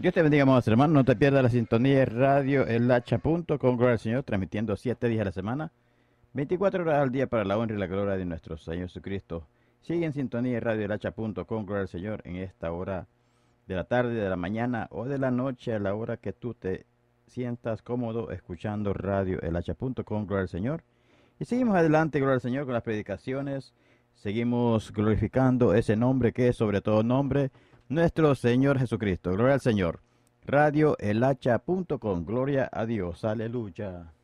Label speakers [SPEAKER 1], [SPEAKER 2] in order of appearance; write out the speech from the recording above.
[SPEAKER 1] Dios te bendiga, amados hermanos. No te pierdas la sintonía de Radio El Hacha.com, gloria al Señor, transmitiendo 7 días a la semana, 24 horas al día para la honra y la gloria de nuestro Señor Jesucristo. Sigue en sintonía de Radio El Hacha.com, gloria al Señor, en esta hora de la tarde, de la mañana o de la noche, a la hora que tú te sientas cómodo escuchando Radio El Hacha.com, gloria al Señor. Y seguimos adelante, gloria al Señor, con las predicaciones. Seguimos glorificando ese nombre que es sobre todo nombre, nuestro Señor Jesucristo. Gloria al Señor. Radio El Hacha.com. Gloria a Dios. Aleluya.